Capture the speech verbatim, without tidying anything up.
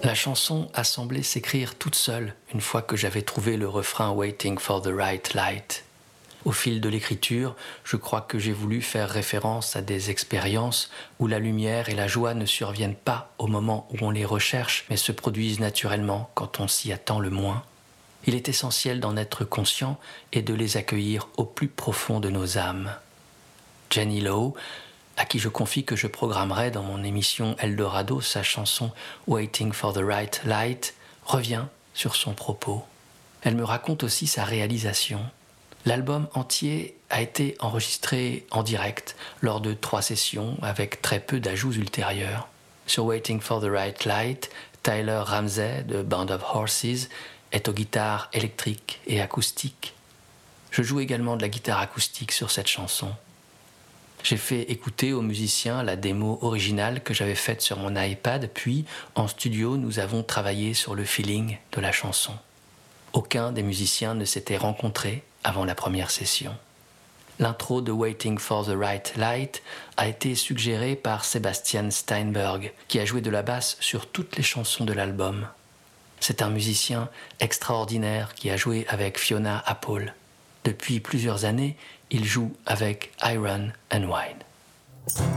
La chanson a semblé s'écrire toute seule une fois que j'avais trouvé le refrain « Waiting for the right light ». Au fil de l'écriture, je crois que j'ai voulu faire référence à des expériences où la lumière et la joie ne surviennent pas au moment où on les recherche, mais se produisent naturellement quand on s'y attend le moins. Il est essentiel d'en être conscient et de les accueillir au plus profond de nos âmes. Jenny Lowe, à qui je confie que je programmerai dans mon émission Eldorado sa chanson « Waiting for the right light », revient sur son propos. Elle me raconte aussi sa réalisation. L'album entier a été enregistré en direct lors de trois sessions avec très peu d'ajouts ultérieurs. Sur Waiting for the Right Light, Tyler Ramsey de Band of Horses est aux guitares électriques et acoustiques. Je joue également de la guitare acoustique sur cette chanson. J'ai fait écouter aux musiciens la démo originale que j'avais faite sur mon iPad, puis en studio nous avons travaillé sur le feeling de la chanson. Aucun des musiciens ne s'était rencontré avant la première session. L'intro de Waiting for the Right Light a été suggérée par Sebastian Steinberg, qui a joué de la basse sur toutes les chansons de l'album. C'est un musicien extraordinaire qui a joué avec Fiona Apple. Depuis plusieurs années, il joue avec Iron and Wine.